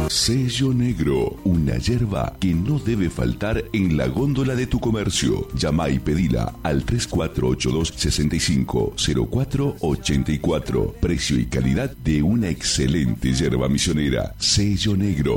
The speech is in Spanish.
Sello Negro, una yerba que no debe faltar en la góndola de tu comercio. Llama y pedila al 3482-650484. Precio y calidad de una excelente yerba misionera. Sello Negro.